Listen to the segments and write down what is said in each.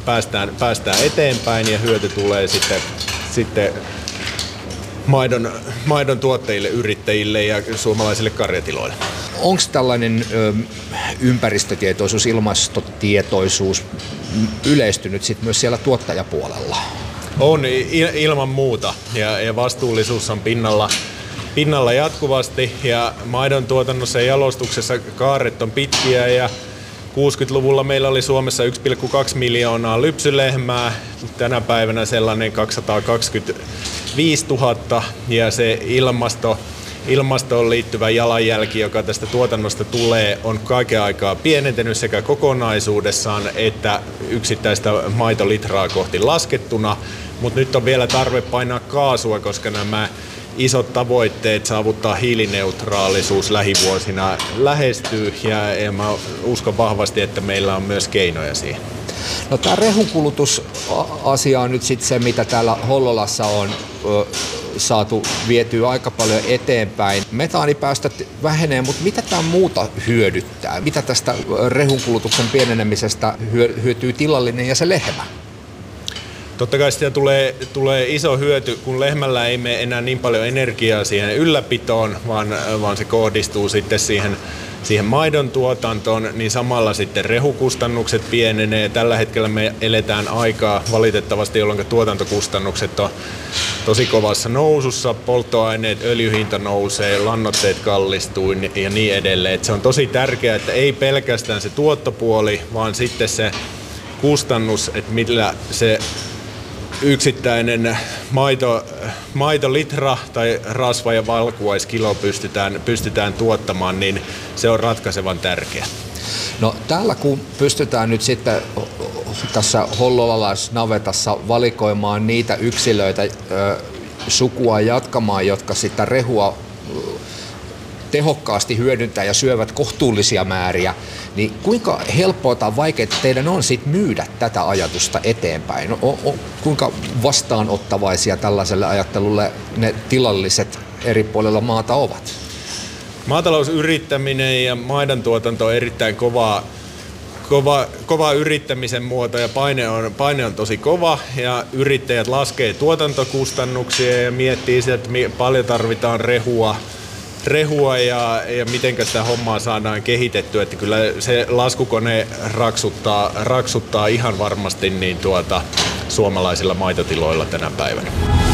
päästään eteenpäin ja hyöty tulee sitten maidon tuottajille, yrittäjille ja suomalaisille karjatiloille. Onko tällainen ympäristötietoisuus, ilmastotietoisuus yleistynyt sit myös siellä tuottajapuolella? On ilman muuta ja vastuullisuus on pinnalla jatkuvasti ja maidon tuotannossa ja jalostuksessa kaaret on pitkiä ja 60-luvulla meillä oli Suomessa 1,2 miljoonaa lypsylehmää, tänä päivänä sellainen 225 000 ja se ilmastoon liittyvä jalanjälki, joka tästä tuotannosta tulee, on kaiken aikaa pienentynyt sekä kokonaisuudessaan että yksittäistä maitolitraa kohti laskettuna, mutta nyt on vielä tarve painaa kaasua, koska nämä isot tavoitteet saavuttaa hiilineutraalisuus lähivuosina lähestyy ja mä uskon vahvasti, että meillä on myös keinoja siihen. No tämä rehunkulutusasia on nyt sitten se, mitä täällä Hollolassa on saatu vietyä aika paljon eteenpäin. Metaanipäästöt vähenee, mutta mitä tämä muuta hyödyttää? Mitä tästä rehunkulutuksen pienenemisestä hyötyy tilallinen ja se lehmä? Totta kai sitä tulee iso hyöty, kun lehmällä ei mene enää niin paljon energiaa siihen ylläpitoon, vaan se kohdistuu sitten siihen maidon tuotantoon, niin samalla sitten rehukustannukset pienenee. Tällä hetkellä me eletään aikaa valitettavasti, jolloin tuotantokustannukset on tosi kovassa nousussa. Polttoaineet, öljyhinta nousee, lannoitteet kallistuu ja niin edelleen. Et se on tosi tärkeää, että ei pelkästään se tuottopuoli, vaan sitten se kustannus, että millä se yksittäinen maitolitra tai rasva- ja valkuaiskilo pystytään tuottamaan, niin se on ratkaisevan tärkeä. No täällä kun pystytään nyt sitten tässä hollolalaisnavetassa valikoimaan niitä yksilöitä sukua jatkamaan, jotka sitä rehua tehokkaasti hyödyntää ja syövät kohtuullisia määriä, niin kuinka helppoa tai vaikeaa teidän on sit myydä tätä ajatusta eteenpäin? Kuinka vastaanottavaisia tällaiselle ajattelulle ne tilalliset eri puolilla maata ovat? Maatalousyrittäminen ja maidontuotanto on erittäin kova yrittämisen muoto ja paine on tosi kova ja yrittäjät laskee tuotantokustannuksia ja miettii sitä, että paljon tarvitaan rehua ja miten sitä hommaa saadaan kehitettyä, että kyllä se laskukone raksuttaa ihan varmasti niin suomalaisilla maitotiloilla tänä päivänä.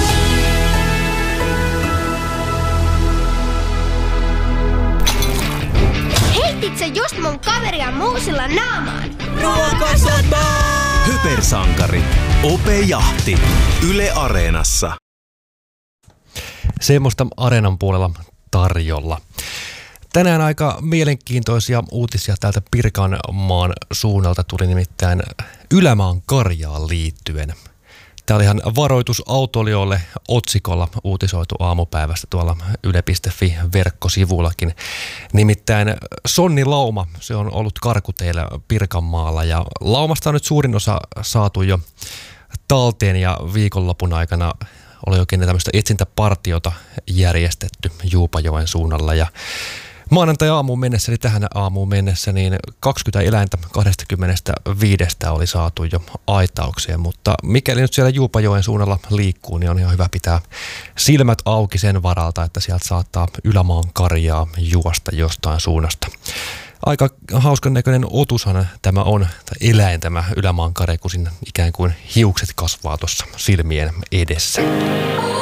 Heitit just mun kaveria muusilla naamaan? Ruokasota! Hypersankari. Ope Jahti. Yle Areenassa. Semmoista Areenan puolella tarjolla. Tänään aika mielenkiintoisia uutisia täältä Pirkanmaan suunnalta tuli nimittäin Ylämaan karjaan liittyen. Tämä oli ihan varoitus autoilijoille otsikolla uutisoitu aamupäivästä tuolla yle.fi-verkkosivullakin. Nimittäin sonnilauma, se on ollut karkuteillä Pirkanmaalla ja laumasta on nyt suurin osa saatu jo talteen ja viikonlopun aikana oli oikein tämmöistä etsintäpartiota järjestetty Juupajoen suunnalla ja maanantai-aamuun mennessä, eli tähän aamuun mennessä, niin 20 eläintä 25 oli saatu jo aitaukseen, mutta mikäli nyt siellä Juupajoen suunnalla liikkuu, niin on ihan hyvä pitää silmät auki sen varalta, että sieltä saattaa Ylämaan karjaa juosta jostain suunnasta. Aika hauskan näköinen otushan tämä on, tai eläin tämä Ylämaan karja, kun siinä ikään kuin hiukset kasvaa tuossa silmien edessä.